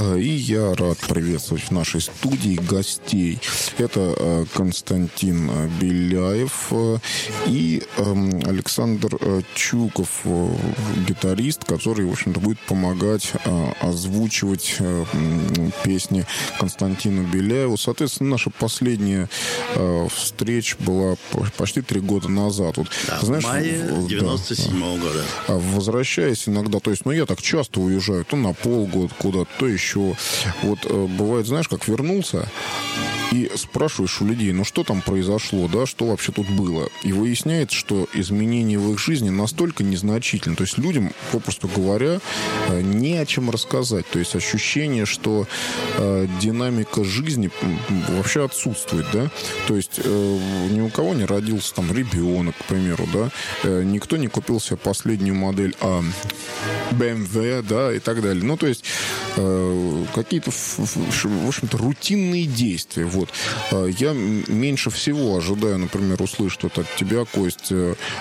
И я рад приветствовать в нашей студии гостей. Это Константин Беляев и Александр Чуков, гитарист, который, в общем-то, будет помогать озвучивать песни Константину Беляеву. Соответственно, наша последняя встреча была почти 3 года назад. Вот, да, знаешь, в мае 97-го года. Возвращаясь иногда, то есть, я так часто уезжаю, то на полгода куда-то, то еще. Вот бывает, знаешь, как вернулся, и спрашиваешь у людей, что там произошло, да, что вообще тут было. И выясняется, что изменения в их жизни настолько незначительны. То есть людям, попросту говоря, не о чем рассказать. То есть ощущение, что динамика жизни вообще отсутствует, да. То есть ни у кого не родился там ребенок, к примеру, да. Никто не купил себе последнюю модель BMW, да, и так далее. То есть какие-то, в общем-то, рутинные действия. Вот. Я меньше всего ожидаю, например, услышать от тебя, Кость,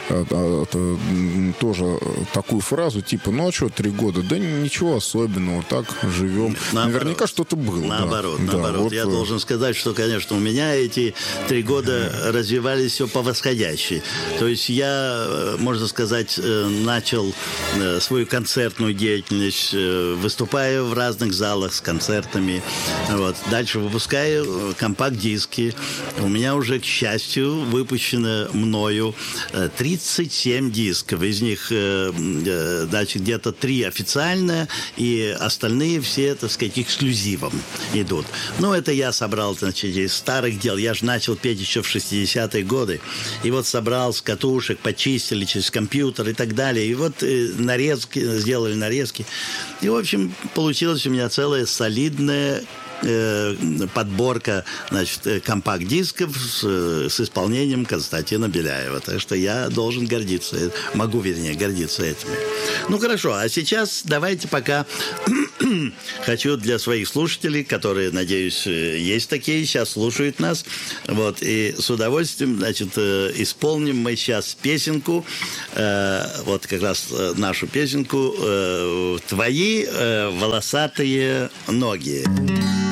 тоже такую фразу, типа, а что, 3 года? Да ничего особенного, так живем. Наверняка что-то было. Наоборот. Вот. Я должен сказать, что, конечно, у меня эти 3 года развивались все по восходящей. То есть я, можно сказать, начал свою концертную деятельность, выступая в разных залах с концертами. Вот. Дальше выпускаю компакт-диски. У меня уже, к счастью, выпущено мною 37 дисков. Из них, значит, где-то 3 официально, и остальные все, так сказать, эксклюзивом идут. Это я собрал, значит, из старых дел. Я же начал петь еще в 60-е годы. И вот собрал с катушек, почистили через компьютер и так далее. И вот сделали нарезки. И, в общем, получилась у меня целая солидная подборка, значит, компакт-дисков с исполнением Константина Беляева. Так что я должен гордиться, могу, вернее, гордиться этим. Хорошо, а сейчас давайте пока хочу для своих слушателей, которые, надеюсь, есть такие, сейчас слушают нас, вот, и с удовольствием, значит, исполним мы сейчас песенку, вот как раз нашу песенку «Твои волосатые ноги».